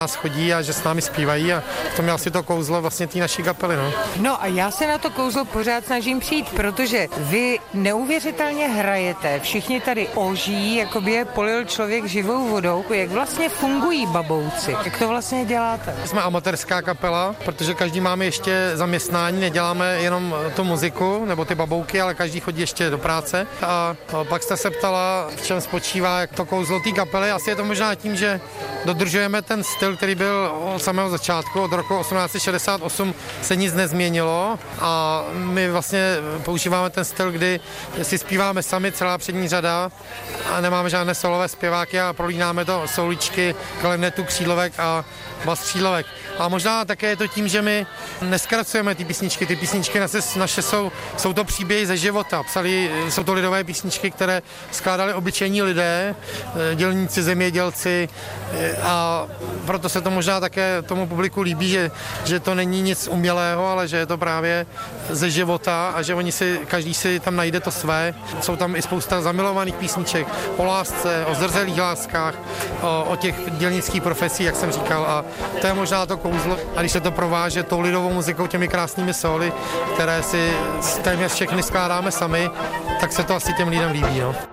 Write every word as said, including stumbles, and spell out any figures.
nás chodí a že s námi zpívají a v tom je asi to kouzlo vlastně té naší kapely. No. no a já se na to kouzlo pořád snažím přijít, protože vy neuvěřitelně hrajete, všichni tady ožijí, jako by je polil člověk živou vodou. Jak vlastně fungují babouci? Jak to vlastně děláte? Jsme amatérská kapela, protože každý máme ještě zaměstnání, neděláme jenom tu muziku nebo ty babouky, ale každý chodí ještě do práce. A pak jste se ptala, v čem spočívá jak to kouzlo té kapely. Asi je to možná tím, že dodržujeme ten styl, který byl od samého začátku, od roku osmnáct set šedesát osm se nic nezměnilo a my vlastně používáme ten styl, kdy si zpíváme sami, celá přední řada a nemáme žádné solové zpěváky a prolínáme to souličky, klarinetu, křídlovek a bas křídlovek. A možná také je to tím, že my neskracujeme ty písničky, ty písničky naše, naše jsou, jsou to příběhy ze života. Psali, jsou to lidové písničky, které skládali obyčejní lidé, dělníci, zemědělci a proto se to možná také tomu publiku líbí, že, že to není nic umělého, ale že je to právě ze života a že oni si, každý si tam najde to své. Jsou tam i spousta zamilovaných písniček o lásce, o zrzelých láskách, o, o těch dělnických profesích, jak jsem říkal, a to je možná to kouzlo. A když se to prováže tou lidovou muzikou, těmi krásnými sóly, které si téměř všechny skládáme sami, tak se to asi těm lidem líbí. No.